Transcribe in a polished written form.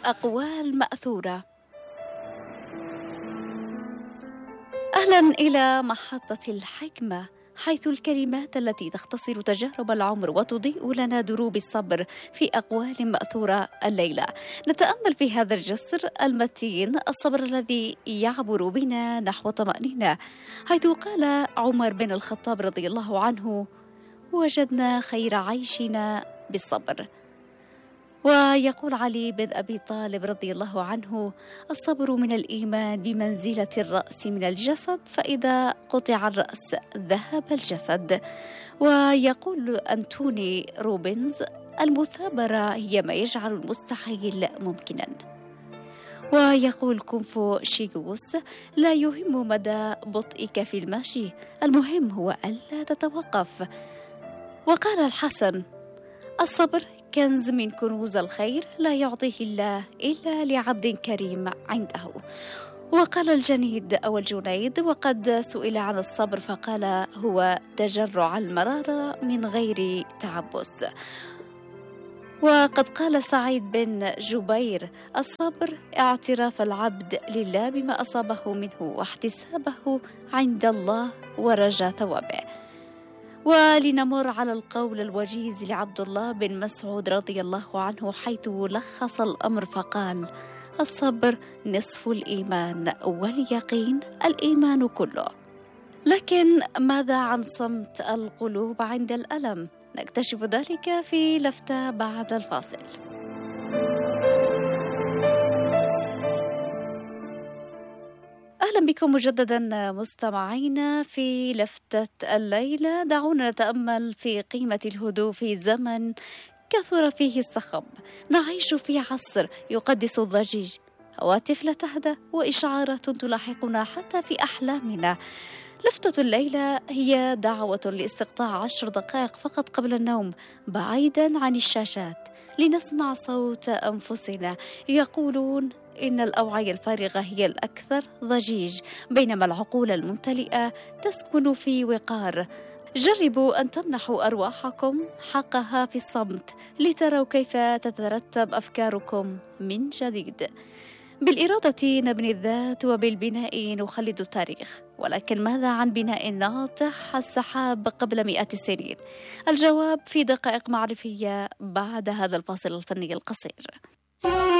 أقوال مأثورة. أهلا إلى محطة الحكمة، حيث الكلمات التي تختصر تجارب العمر وتضيء لنا دروب الصبر في أقوال مأثورة. الليلة نتأمل في هذا الجسر المتين، الصبر الذي يعبر بنا نحو طمأنينة، حيث قال عمر بن الخطاب رضي الله عنه: وجدنا خير عيشنا بالصبر. ويقول علي بن أبي طالب رضي الله عنه: الصبر من الإيمان بمنزلة الرأس من الجسد، فإذا قطع الرأس ذهب الجسد. ويقول أنتوني روبنز: المثابرة هي ما يجعل المستحيل ممكنا. ويقول كونفوشيوس: لا يهم مدى بطئك في المشي، المهم هو ألا تتوقف. وقال الحسن: الصبر كنز من كنوز الخير، لا يعطيه الله إلا لعبد كريم عنده. وقال الجنيد أو الجنيد وقد سئل عن الصبر فقال: هو تجرع المرارة من غير تعبس. وقد قال سعيد بن جبير: الصبر اعتراف العبد لله بما أصابه منه واحتسابه عند الله ورجاء ثوابه. ولنمر على القول الوجيز لعبد الله بن مسعود رضي الله عنه، حيث لخص الأمر فقال: الصبر نصف الإيمان، واليقين الإيمان كله. لكن ماذا عن صمت القلوب عند الألم؟ نكتشف ذلك في لفتة بعد الفاصل. أهلا بكم مجددا مستمعينا في لفتة الليلة. دعونا نتأمل في قيمة الهدوء في زمن كثر فيه الصخب. نعيش في عصر يقدس الضجيج، هواتف لا تهدأ وإشعارات تلاحقنا حتى في أحلامنا. لفتة الليلة هي دعوة لاستقطاع 10 دقائق فقط قبل النوم بعيدا عن الشاشات، لنسمع صوت أنفسنا. يقولون إن الأوعية الفارغة هي الأكثر ضجيج، بينما العقول الممتلئة تسكن في وقار. جربوا أن تمنحوا أرواحكم حقها في الصمت، لتروا كيف تترتب أفكاركم من جديد. بالإرادة نبني الذات، وبالبناء نخلد التاريخ. ولكن ماذا عن بناء ناطح السحاب قبل 100 سنين؟ الجواب في دقائق معرفية بعد هذا الفاصل الفني القصير.